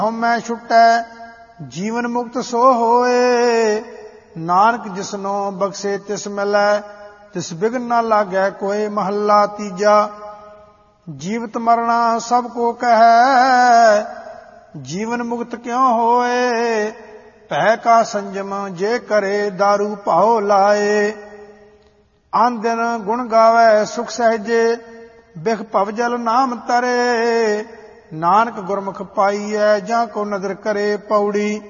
ਹਉਮੈ ਛੁਟੈ ਜੀਵਨ ਮੁਕਤ ਸੋ ਹੋਏ। ਨਾਨਕ ਜਿਸਨੋ ਬਖਸ਼ੇ ਤਿਸ ਮਿਲੈ ਤਿਸ ਬਿਘਨ ਨਾ ਲਾਗੈ ਕੋਇ। ਮਹੱਲਾ ਤੀਜਾ। ਜੀਵਤ ਮਰਣਾ ਸਭ ਕੋ ਕਹੈ ਜੀਵਨ ਮੁਕਤ ਕਿਉ ਹੋਏ। ਭੈ ਕਾ ਸੰਜਮ ਜੇ ਕਰੇ ਦਾਰੂ ਭਾਉ ਲਾਏ। ਆਨ ਦਿਨ ਗੁਣ ਗਾਵੈ ਸੁਖ ਸਹਿਜੇ ਬਿਖ ਭਵ ਜਲ ਨਾਮ ਤਰੇ। ਨਾਨਕ ਗੁਰਮੁਖ ਪਾਈਐ ਜਾਂ ਕੋ ਨਦਰ ਕਰੇ। ਪੌੜੀ।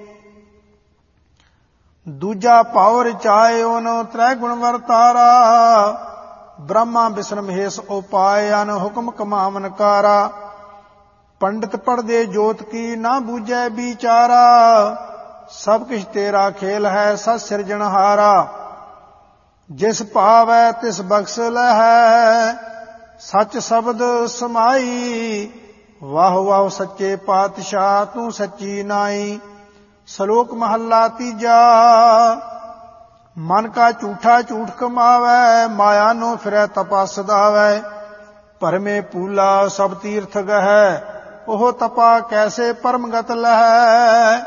ਦੂਜਾ ਭਾਉ ਰਚਾਏ ਓਨ ਤ੍ਰੈ ਗੁਣ ਵਰਤਾਰਾ। ਬ੍ਰਹਮਾ ਵਿਸ਼ਨ ਮਹੇਸ਼ ਉਪਾਇ ਅਨ ਹੁਕਮ ਕਮਾਵਨ ਕਾਰਾ। ਪੰਡਿਤ ਪੜਦੇ ਜੋਤ ਕੀ ਨਾ ਬੂਝੈ ਵਿਚਾਰਾ। ਸਭ ਕਿਛ ਤੇਰਾ ਖੇਲ ਹੈ ਸਤ ਸਿਰਜਣਹਾਰਾ। ਜਿਸ ਭਾਵੈ ਤਿਸ ਬਖਸ਼ ਲਹੈ ਸੱਚ ਸ਼ਬਦ ਸਮਾਈ। ਵਾਹ ਵਾਹ ਸੱਚੇ ਪਾਤਸ਼ਾਹ ਤੂੰ ਸੱਚੀ ਨਾਈ। ਸ਼ਲੋਕ ਮਹੱਲਾ ਤੀਜਾ। ਮਨ ਕਾ ਝੂਠਾ ਝੂਠ ਕਮਾਵੈ ਮਾਇਆ ਨੂੰ ਫਿਰੈ ਤਪਾ ਸਦਾਵੈ। ਭਰਮੇ ਪੂਲਾ ਸਭ ਤੀਰਥ ਗਹੈ ਉਹ ਤਪਾ ਕੈਸੇ ਪਰਮਗਤ ਲਹੈ।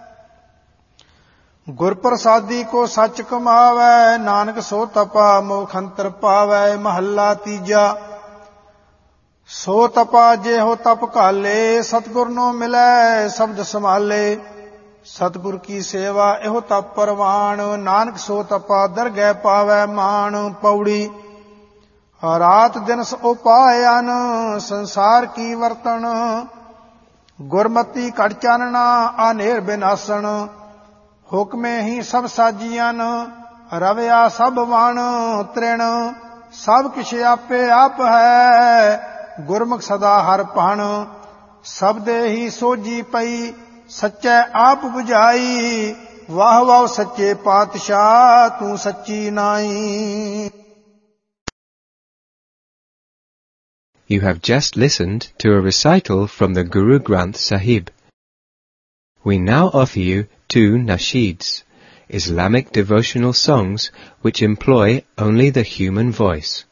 ਗੁਰ ਪ੍ਰਸਾਦੀ ਕੋ ਸੱਚ ਕਮਾਵੈ ਨਾਨਕ ਸੋ ਤਪਾ ਮੋਖ ਅੰਤਰ ਪਾਵੈ। ਮਹੱਲਾ ਤੀਜਾ। ਸੋ ਤਪਾ ਜਿਹੋ ਤਪ ਘਾਲੇ ਸਤਿਗੁਰ ਨੂੰ ਮਿਲੈ ਸ਼ਬਦ ਸੰਭਾਲੇ। ਸਤਿਗੁਰ ਕੀ ਸੇਵਾ ਇਹੋ ਤਪ ਪਰਵਾਣ ਨਾਨਕ ਸੋ ਤਪਾ ਦਰਗਹਿ ਪਾਵੈ ਮਾਣ। ਪੌੜੀ। ਰਾਤ ਦਿਨ ਉਪਾਇਨ ਸੰਸਾਰ ਕੀ ਵਰਤਣ। ਗੁਰਮਤੀ ਘਟ ਚਾਨਣਾ ਆਨੇਰ ਬਿਨਾਸਣ। ਹੁਕਮੇ ਹੀ ਸਭ ਸਾਜੀਆਂ ਰਵਿਆ ਸਭ ਵਣ ਤ੍ਰਿਣ। ਸਭ ਕਿਛ ਆਪੇ ਆਪ ਹੈ ਗੁਰਮੁਖ ਸਦਾ ਹਰ ਭਣ। ਸਬਦੇ ਹੀ ਸੋਝੀ ਪਈ ਸੱਚੈ ਆਪ 부ਝਾਈ। ਵਾਹ ਵਾਹ ਸੱਚੇ ਪਾਤਸ਼ਾਹ ਤੂੰ ਸੱਚੀ ਨਾਈ। You have just listened to a recital from the Guru Granth Sahib. We now offer you 2 nasheeds, Islamic devotional songs which employ only the human voice.